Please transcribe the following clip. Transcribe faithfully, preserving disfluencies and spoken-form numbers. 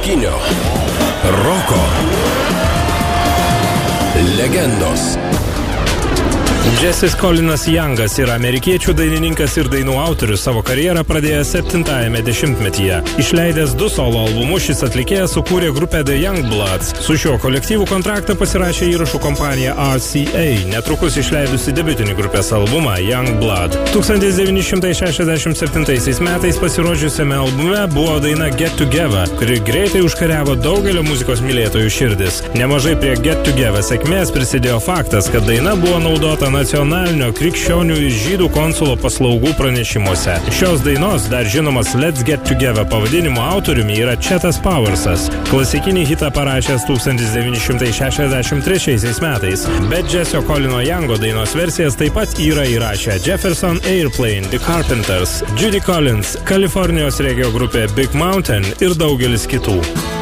Muzikinio roko legendos. Jessis Colinas Youngas yra amerikiečių dainininkas ir dainų autorius, savo karjerą pradėjęs septintajame dešimtmetyje. Išleidęs du solo albumus, šis atlikėjas sukūrė grupę The Youngbloods. Su šiuo kolektyvu kontraktą pasirašė įrašų kompanija R C A, netrukus išleidusi debiutinį grupės albumą Youngblood. tūkstantis devyni šimtai šešiasdešimt septintaisiais metais pasirodžiusiame albume buvo daina Get Together, kuri greitai užkariavo daugelio muzikos mylėtojų širdis. Nemažai prie Get Together sėkmės prisidėjo faktas, kad daina buvo naudota nacionalinio krikščionių ir žydų konsulo paslaugų pranešimuose. Šios dainos, dar žinomas Let's Get Together pavadinimo autoriumi, yra Chetas Powersas. Klasikinį hitą parašęs tūkstantis devyni šimtai šešiasdešimt trečiaisiais metais. Bet Jessio Colino Youngo dainos versijas taip pat yra įrašę Jefferson Airplane, The Carpenters, Judy Collins, Kalifornijos regio grupė Big Mountain ir daugelis kitų.